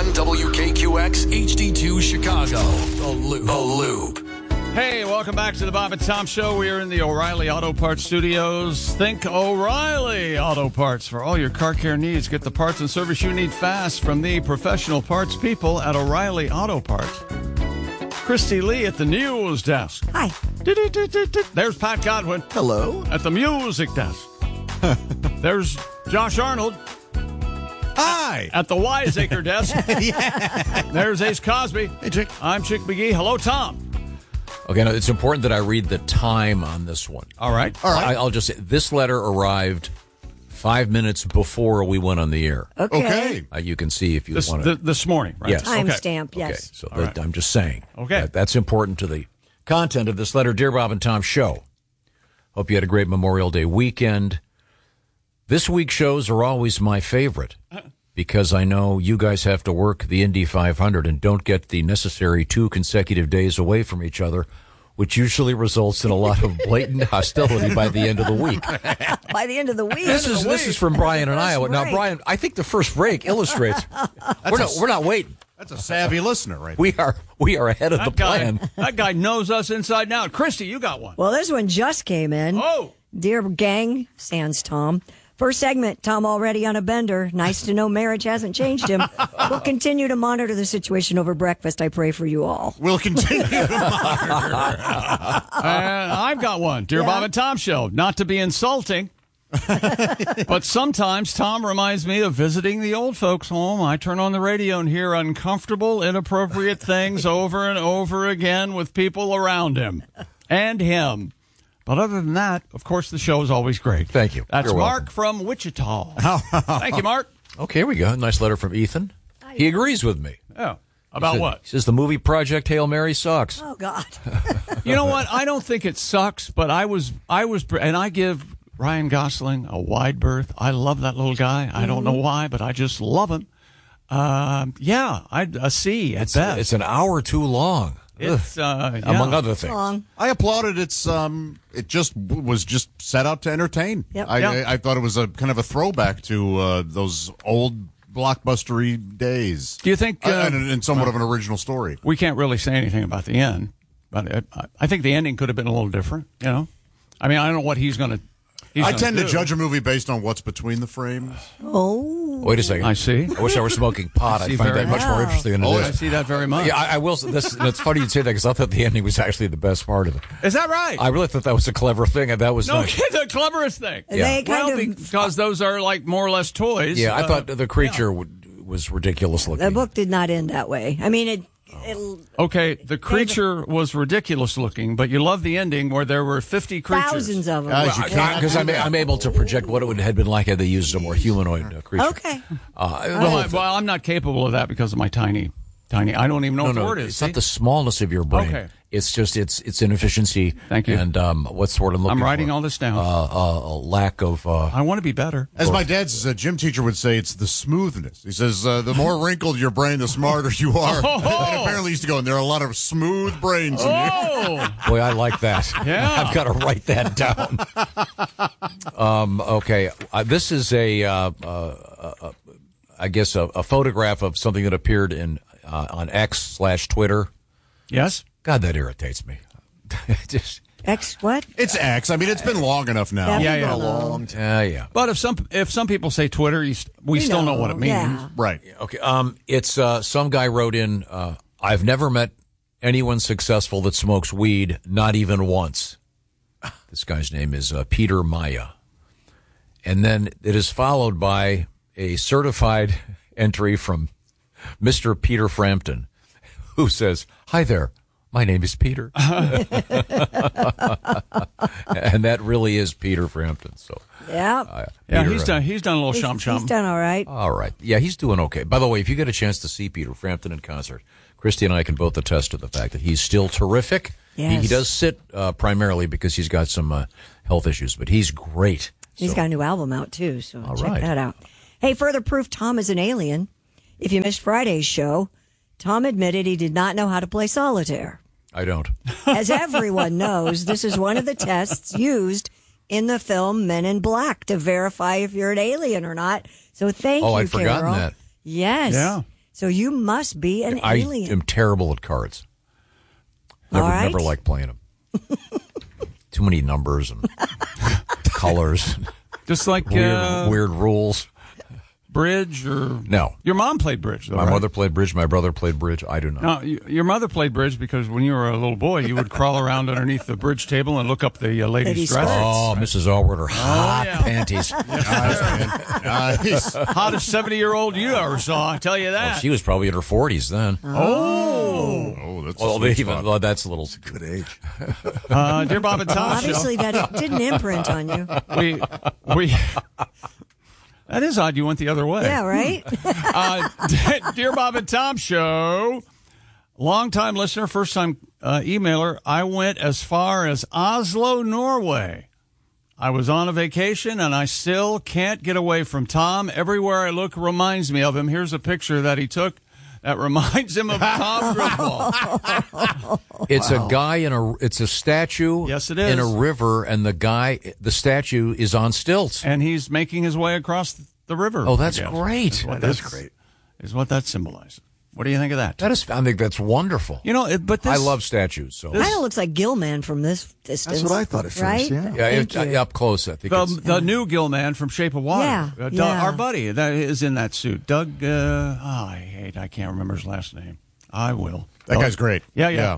101 WKQX HD2 Chicago. The Loop. Hey, welcome back to the Bob and Tom Show. We are in the O'Reilly Auto Parts Studios. Think O'Reilly Auto Parts for all your car care needs. Get the parts and service you need fast from the professional parts people at O'Reilly Auto Parts. Christy Lee at the news desk. Hi. There's Pat Godwin. Hello. At the music desk. There's Josh Arnold. Hi. At the Wiseacre desk. Yeah. There's Ace Cosby. Hey, Chick. I'm Chick McGee. Hello, Tom. Okay, now it's important that I read the time on this one. All right. I'll just say this letter arrived 5 minutes before we went on the air. Okay. You can see if you want to. This morning, right? Yes. Timestamp, yes. Okay, so right. I'm just saying. Okay. That's important to the content of this letter. Dear Bob and Tom Show, hope you had a great Memorial Day weekend. This week's shows are always my favorite because I know you guys have to work the Indy 500 and don't get the necessary 2 consecutive days away from each other, which usually results in a lot of blatant hostility by the end of the week. By the end of the week. This is from Brian in Iowa. Now, Brian, I think the first break illustrates we're not waiting. That's a savvy listener, right? We are ahead of the plan. That guy knows us inside and out. Christy, you got one. Well, this one just came in. Oh. Dear gang, sans Tom. First segment, Tom already on a bender. Nice to know marriage hasn't changed him. We'll continue to monitor the situation over breakfast. I pray for you all. We'll continue to monitor. I've got one. Dear Bob and Tom Show, not to be insulting, but sometimes Tom reminds me of visiting the old folks' home. I turn on the radio and hear uncomfortable, inappropriate things over and over again with people around him and him. But other than that, of course, the show is always great. Thank you. That's You're Mark welcome. from Wichita. Thank you, Mark. Okay, here we go. Nice letter from Ethan. He agrees with me. Oh, about what? He says the movie Project Hail Mary sucks. Oh, God. You know what? I don't think it sucks, but I was, and I give Ryan Gosling a wide berth. I love that little guy. I don't know why, but I just love him. A C at best. It's an hour too long. It's among other things. Long. I applauded its. It just was just set out to entertain. Yep. I thought it was a kind of a throwback to those old blockbustery days. Do you think and somewhat of an original story? We can't really say anything about the end, but I think the ending could have been a little different. You know, I mean, I don't know what he's going to. I tend to judge a movie based on what's between the frames. Oh. Wait a second. I see. I wish I were smoking pot. I'd find that much more interesting than it I is. see that very much. Yeah, I will. It's funny you'd say that because I thought the ending was actually the best part of it. Is that right? I really thought that was a clever thing, and that was no, nice. the cleverest thing. Yeah. They kind of, because those are like more or less toys. Yeah, I thought the creature was ridiculous looking. the book did not end that way. I mean, it Okay, the creature was ridiculous looking, but you love the ending where there were 50 creatures. thousands of them. Because I'm able to project what it would have been like had they used a more humanoid creature. Okay. Well, I'm not capable of that because of my tiny. I don't even know what the word is. It's not the smallness of your brain. Okay. It's just it's inefficiency. Thank you. And what's the word I'm looking for? I'm writing all this down. A lack of. I want to be better. As my dad's gym teacher would say, it's the smoothness. He says, the more wrinkled your brain, the smarter you are. And apparently he used to go, and there are a lot of smooth brains in here. Oh, Boy, I like that. Yeah. I've got to write that down. Okay, this is I guess a photograph of something that appeared on X/Twitter. yes. God, that irritates me. Just X what? It's X. I mean, it's been long enough now. Yeah. A long time. yeah. But if some people say Twitter, we still know what it means. Yeah. Right. Okay. It's some guy wrote in. I've never met anyone successful that smokes weed, not even once. This guy's name is Peter Maya, and then it is followed by a certified entry from Mr. Peter Frampton, who says, "Hi there. My name is Peter." And that really is Peter Frampton. So Yeah. Yeah, Peter, he's done a little He's shum. done all right. all right. Yeah, he's doing okay. By the way, if you get a chance to see Peter Frampton in concert, Christy and I can both attest to the fact that he's still terrific. Yes. He does sit primarily because he's got some health issues, but he's great. He's So- got a new album out, too, so check right. that out. Hey, further proof Tom is an alien. If you missed Friday's show, Tom admitted he did not know how to play solitaire. I don't. As everyone knows, this is one of the tests used in the film Men in Black to verify if you're an alien or not. So thank you, I'd forgotten Carol. that. Yes. Yeah. So you must be an I alien. am terrible at cards. All right. Never liked playing them. Too many numbers and colors, Just like weird rules. bridge or No. Your mom played bridge, though. My right? mother played bridge. My brother played bridge. I do not. No, your mother played bridge because when you were a little boy, you would crawl around underneath the bridge table and look up the ladies' Ladies' dresses. Oh, Mrs. Allward, her hot yeah. panties. Nice. Hottest 70-year-old you ever saw, I tell you that. She was probably in her 40s then. Oh, that's a Well, sweet even spot. well, that's a little good age. Dear Bob and Tom Obviously, that it didn't imprint on you. show. We that is odd. You went the other way. Yeah, right? Dear Bob and Tom show, long-time listener, first-time emailer. I went as far as Oslo, Norway. I was on a vacation, and I still can't get away from Tom. Everywhere I look reminds me of him. Here's a picture that he took that reminds him of Tom Griswold. It's a guy it's a statue. Yes, it is. In a river, and the statue is on stilts. And he's making his way across the river. Oh, that's I guess. great. That's great. Is what that symbolizes. What do you think of that? I think that's wonderful. You know, but this, I love statues. So Kind of looks like Gilman from this distance. That's what I thought at first, right? yeah. Thank you. up close, I think it's the new Gilman from Shape of Water. Yeah, Doug, yeah. our buddy that is in that suit. Doug, I can't remember his last name. I will. That guy's great. Yeah.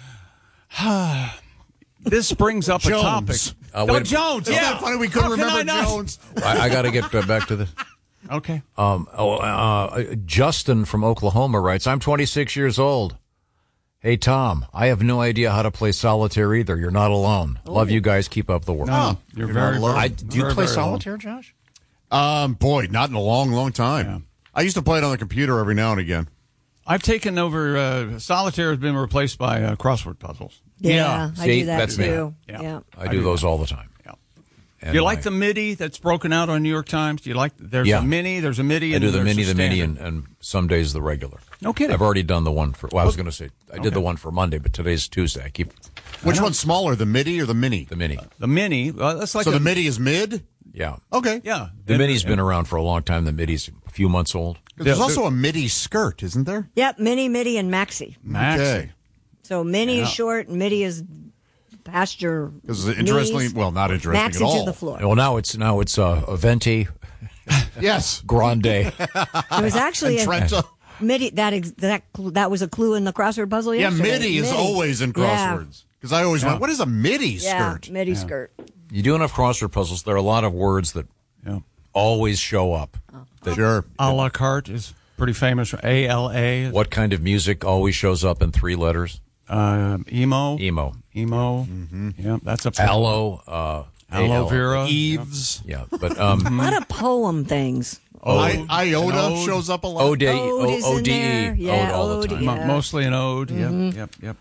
This brings up a topic. Jones. wait a- Jones. Isn't Yeah. that funny? We couldn't How can remember I not? Jones. I got to get back to this. Okay. Justin from Oklahoma writes, I'm 26 years old. Hey, Tom, I have no idea how to play solitaire either. You're not alone. Love you guys. Keep up the work. No, you're very, not alone. very, Do you very, play very solitaire, Josh? Boy, not in a long, long time. Yeah. I used to play it on the computer every now and again. I've taken over. Solitaire has been replaced by crossword puzzles. Yeah, I See, do that that's me. too. Yeah. Yeah. I do those all the time. Yeah. And Do you like I- the MIDI that's broken out on New York Times? Do you like? There's Yeah. a mini. There's a MIDI. I and do the there's mini, a the mini, standard. and some days the regular. No kidding. I've already done the one for. Well, I was going to say I did the one for Monday, but today's Tuesday. I keep Which one's smaller, the MIDI or the Mini? the mini. The mini. That's like So a, the MIDI is mid? Yeah, Okay. Yeah. the mini's been around for a long time. The midi's a few months old. There's also a MIDI skirt, isn't there? Yep, mini, midi, and maxi. Maxi. Okay. So mini is short, and midi is past your Because interestingly, knees. well, not interesting Max at into all. the floor. Well, now it's a venti Yes. grande. It was actually And a Trenta. midi. That was a clue in the crossword puzzle Yeah, yesterday. MIDI is always in crosswords. Because I always went, what is a MIDI Yeah, skirt? midi skirt. You do enough crossword puzzles. There are a lot of words that Yeah. always show up. Sure. A la carte is pretty famous. ALA. What kind of music always shows up in 3 letters? Emo. Emo. Emo. Yeah, that's a Aloe. Aloe vera. Eves. Yeah, but A lot of poem things. Iota shows up a lot. Ode is in there. Yeah, all the ode, time. yeah. Mostly an ode. Yep.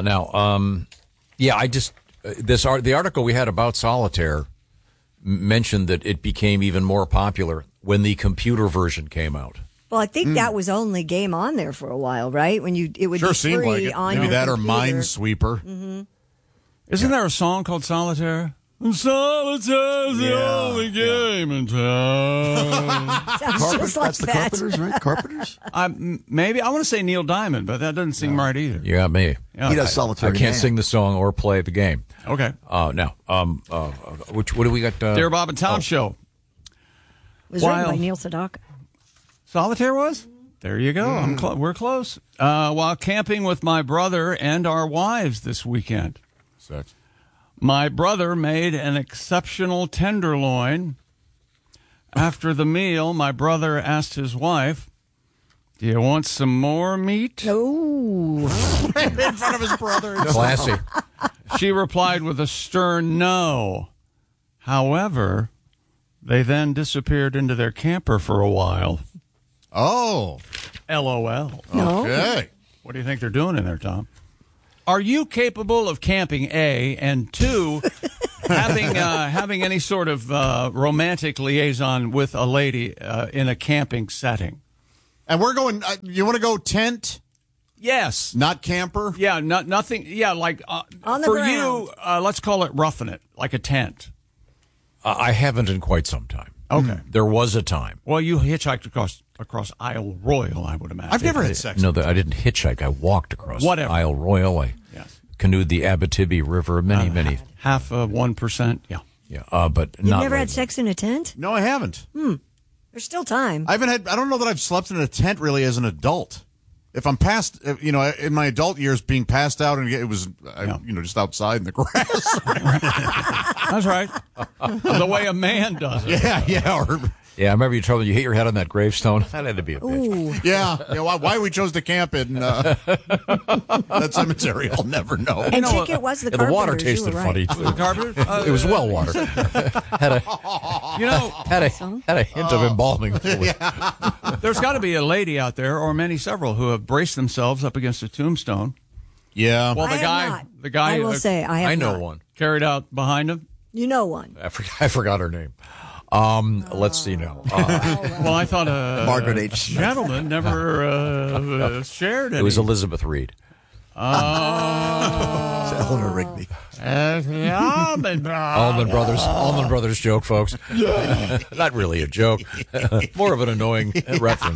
I just the article we had about solitaire mentioned that it became even more popular when the computer version came out. Well, I think that was only game on there for a while, right? When it would Sure be seemed free like it. on Maybe your that computer. or Minesweeper. Isn't there a song called Solitaire? Solitaire's the only game in town. Sounds just like That's the that. Carpenters, right? Carpenters? Maybe I want to say Neil Diamond, but that doesn't seem right either. You got me. Yeah. He does I solitaire. can't sing the song or play the game. Okay. Now, what do we got? Dear Bob and Tom show. It was written While- by Neil Sedaka. Solitaire was? There you go. We're close. While camping with my brother and our wives this weekend, Sex. my brother made an exceptional tenderloin. After the meal, my brother asked his wife, "Do you want some more meat?" Oh, In front of his brother. Classy. She replied with a stern no. However, they then disappeared into their camper for a while. Oh. LOL. no. Okay. What do you think they're doing in there, Tom? Are you capable of camping, A, and 2, having any sort of romantic liaison with a lady in a camping setting? And we're going, you want to go tent, Yes. not camper? Yeah, nothing. Yeah, like On the for ground. you, let's call it roughing it, like a tent. I haven't in quite some time. Okay. There was a time. Well, you hitchhiked across across Isle Royal, I would imagine. I've never had sex. No, I didn't hitchhike. I walked across Whatever. Isle Royal. I canoed the Abitibi River. Many. Half of 1%. Yeah. Yeah, but You've not never had lately. sex in a tent? No, I haven't. There's still time. I don't know that I've slept in a tent really as an adult. If I'm past, in my adult years, being passed out and it was, just outside in the grass. That's right. The way a man does it. Yeah. Yeah, I remember you told me you hit your head on that gravestone. That had to be a bitch. Ooh. Yeah. Why we chose to camp in that cemetery, I'll never know. And think it was the And the water Carpenters, you tasted were funny, right. too. The carpet? It was well water. had a hint of embalming fluid. There's got to be a lady out there, or several, who have braced themselves up against a tombstone. Yeah. Well, I have not. the guy I will say I have I know not. one. carried out behind him. You know one. I forgot her name. Let's see now. Well, I thought Margaret H. gentleman never shared it. It was Elizabeth Reed. Eleanor Rigby. Almond Brothers joke, folks. Not really a joke. More of an annoying reference.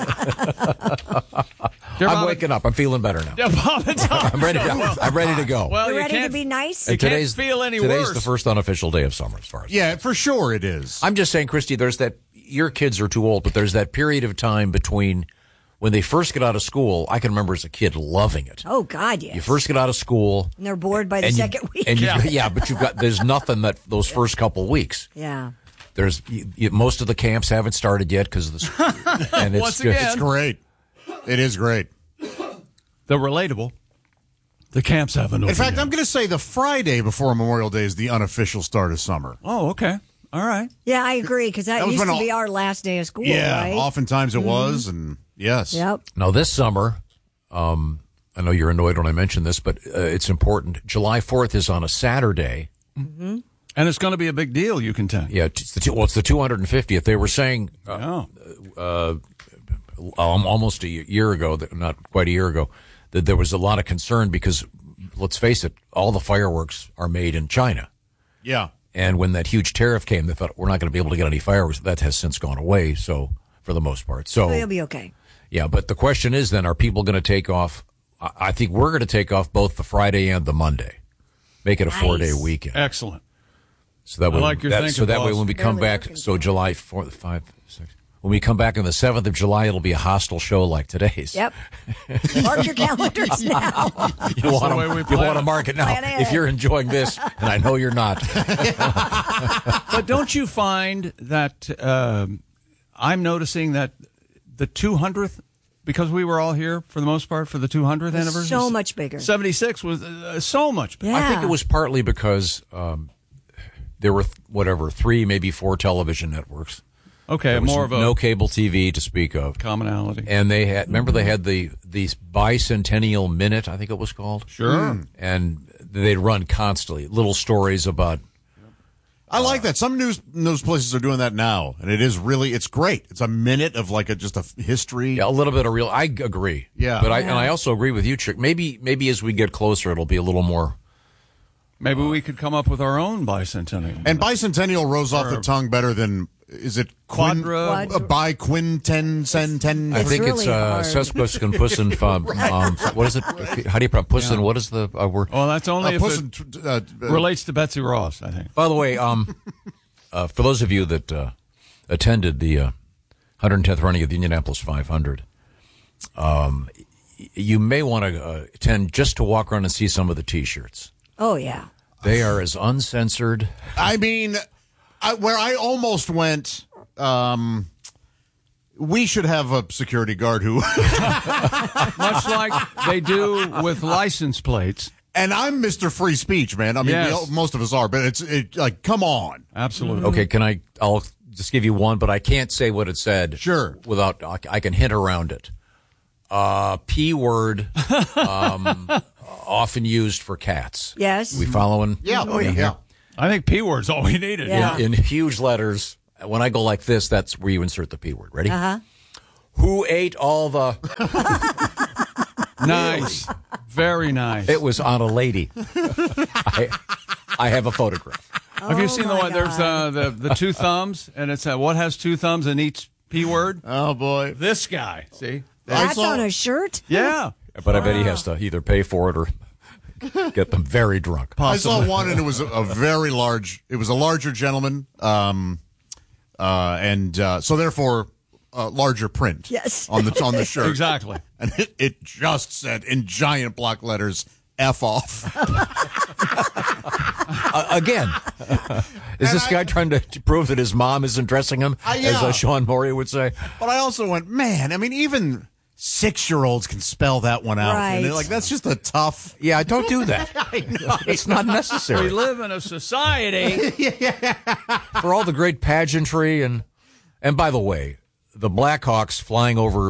I'm waking up. I'm feeling better now. I'm ready to go. Well, You're you ready to can't be nice? You can't feel any today's worse. the first unofficial day of summer, as far as Yeah, for sure it is. I'm just saying, Christy, there's that. Your kids are too old, but there's that period of time between when they first get out of school. I can remember as a kid loving it. Oh, God, yes. You first get out of school, And they're bored by the and second week. and but there's nothing that those first couple weeks. Yeah. There's most of the camps haven't started yet because of the and it's Once just, again. It's great. It is great. The relatable. The camps haven't opened In fact, yet. I'm going to say the Friday before Memorial Day is the unofficial start of summer. Oh, okay. All right. Yeah, I agree, because that was used when to be our last day of school, right? oftentimes it was, and yes. Yep. Now this summer, I know you're annoyed when I mention this, but it's important. July 4th is on a Saturday. And it's going to be a big deal, you contend. Yeah, it's the 250th. They were saying almost a year ago, not quite a year ago, that there was a lot of concern because, let's face it, all the fireworks are made in China. Yeah. And when that huge tariff came, they thought, we're not going to be able to get any fireworks. That has since gone away, so for the most part. So It'll be okay. yeah, but the question is then, are people going to take off? I think we're going to take off both the Friday and the Monday. Make it a 4-day weekend. Excellent. So that way, like your thinking, so that way boss. when we come Barely back, working. so July 4th, 5, 6. When we come back on the 7th of July, it'll be a hostile show like today's. Yep. Mark your calendars now. You want the way we to plan it. mark it now. Plan it. If you're enjoying this, and I know you're not. But don't you find that I'm noticing that the 200th, because we were all here for the most part for the 200th anniversary. So much bigger. 76 was so much bigger. Yeah. I think it was partly because there were, 3, maybe 4 television networks. Okay, There was more of a no cable TV to speak of. commonality. And they had, remember they had the bicentennial minute, I think it was called? Sure. And they'd run constantly little stories about. I like that. Some news places are doing that now, and it's great. It's a minute of just a history. Yeah, a little bit of real. I agree. Yeah. But I also agree with you, Chick. Maybe as we get closer, it'll be a little more. Maybe we could come up with our own bicentennial. And bicentennial rolls off the tongue better than, is it Quadra- biquintencentennial? I think really it's hard. sesquicentennial. What is it? How do you pronounce puss? And what is the word? Well, that's only if Puss it and, relates to Betsy Ross, I think. By the way, for those of you that attended the 110th running of the Indianapolis 500, you may want to attend just to walk around and see some of the T-shirts. Oh, yeah. They are as uncensored. I mean, where I almost went, we should have a security guard who, Much like they do with license plates. and I'm Mr. Free Speech, man. I mean, Yes. most of us are, but it's come on. Absolutely. Okay, I'll just give you one, but I can't say what it said. Sure. Without, I can hint around it. P word, often used for cats. Yes. We following? Yeah. Oh, yeah. I think P word's all we needed. Yeah. In huge letters. When I go like this, that's where you insert the P word. Ready? Uh-huh. Who ate all the... Nice. Very nice. It was on a lady. I have a photograph. Have you seen the my one? There's the two thumbs, and it's what has two thumbs in each P word. Oh, boy. This guy. See? That's on a shirt? Yeah. But I bet he has to either pay for it or get them very drunk. Possibly. I saw one, and it was a very large. It was a larger gentleman, and so therefore, larger print. Yes. on the shirt. Exactly. And it just said in giant block letters, "F off." Again, is this guy trying to prove that his mom isn't dressing him, yeah. as Sean Maury would say? But I also went, man. I mean, even 6-year-olds can spell that one out. Right. And they're like, that's just a tough. Yeah, don't do that. It's not We necessary. live in a society. For all the great pageantry and by the way, the Blackhawks flying over.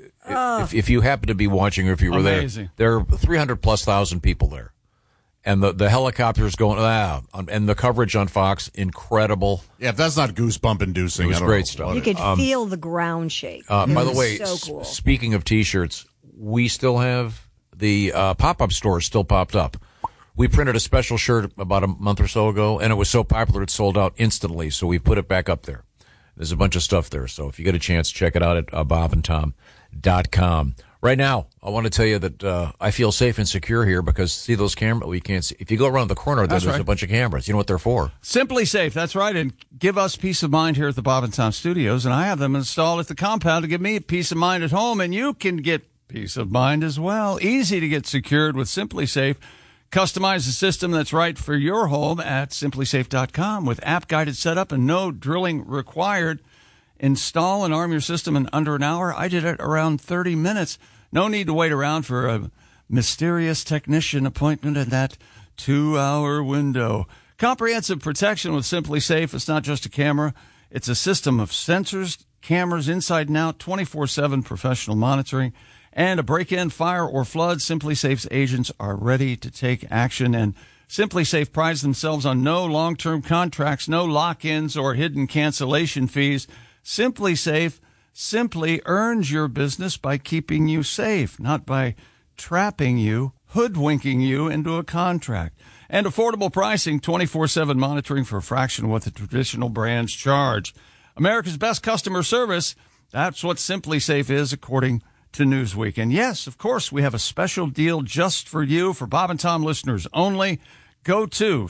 If you happen to be watching, or if you were Amazing. there are 300,000+ people there, and the helicopters going and the coverage on Fox, incredible. Yeah, if that's not goosebump inducing, It was I don't great know stuff. what You it could is. feel the ground shake. By the way, so cool. speaking of T-shirts, we still have the pop-up store still popped up. We printed a special shirt about a month or so ago, and it was so popular it sold out instantly, so we put it back up there. There's a bunch of stuff there, so if you get a chance, check it out at bobandtom.com. Right now, I want to tell you that I feel safe and secure here because, see those cameras? We can't see. If you go around the corner, there's right. a bunch of cameras. You know what they're for? Simply Safe, that's right, and give us peace of mind here at the Bob and Tom Studios, and I have them installed at the compound to give me peace of mind at home, and you can get peace of mind as well. Easy to get secured with Simply Safe. Customize the system that's right for your home at simplysafe.com with app-guided setup and no drilling required. Install and arm your system in under an hour. I did it around 30 minutes. No need to wait around for a mysterious technician appointment in that 2-hour window. Comprehensive protection with Simply Safe. It's not just a camera. It's a system of sensors, cameras inside and out, 24/7 professional monitoring, and a break-in, fire, or flood. Simply Safe's agents are ready to take action, and Simply Safe prides themselves on no long-term contracts, no lock-ins, or hidden cancellation fees. Simply Safe simply earns your business by keeping you safe, not by trapping you, hoodwinking you into a contract. And affordable pricing, 24/7 monitoring for a fraction of what the traditional brands charge. America's best customer service, that's what Simply Safe is, according to Newsweek. And yes, of course, we have a special deal just for you, for Bob and Tom listeners only. Go to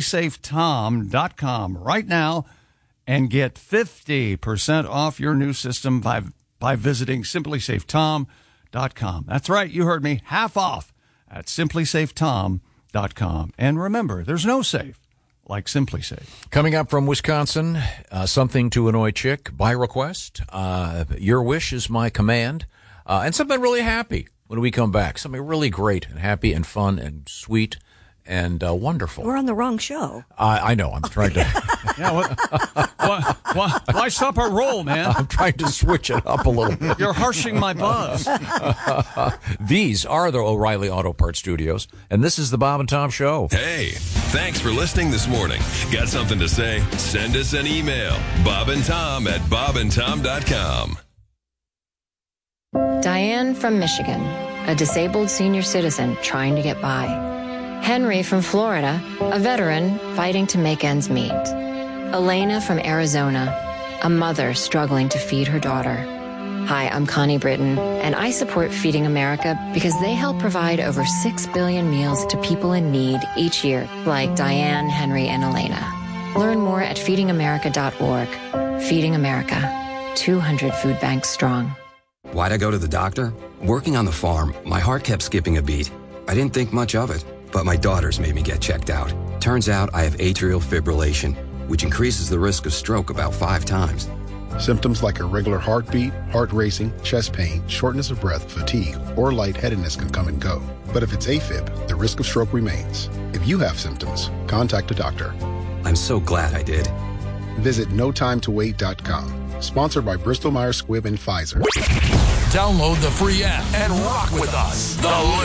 simplysafetom.com right now and get 50% off your new system by visiting simplysafetom.com. That's right, you heard me, half off at simplysafetom.com. And remember, there's no safe like Simply Safe. Coming up from Wisconsin, something to annoy Chick by request. Your wish is my command. And something really happy when we come back. Something really great and happy and fun and sweet and wonderful. We're on the wrong show. I know. I'm trying to... Yeah, why stop our roll, man? I'm trying to switch it up a little bit. You're harshing my buzz. These are the O'Reilly Auto Parts Studios, and this is the Bob and Tom Show. Hey, thanks for listening this morning. Got something to say? Send us an email. bobandtom@bobandtom.com. Diane from Michigan, a disabled senior citizen trying to get by. Henry from Florida, a veteran fighting to make ends meet. Elena from Arizona, a mother struggling to feed her daughter. Hi, I'm Connie Britton, and I support Feeding America because they help provide over 6 billion meals to people in need each year, like Diane, Henry, and Elena. Learn more at feedingamerica.org. Feeding America, 200 food banks strong. Why'd I go to the doctor? Working on the farm, my heart kept skipping a beat. I didn't think much of it, but my daughters made me get checked out. Turns out I have atrial fibrillation, which increases the risk of stroke about 5 times. Symptoms like irregular heartbeat, heart racing, chest pain, shortness of breath, fatigue, or lightheadedness can come and go. But if it's AFib, the risk of stroke remains. If you have symptoms, contact a doctor. I'm so glad I did. Visit notimetowait.com. Sponsored by Bristol Myers Squibb and Pfizer. Download the free app and rock with us. The Loop.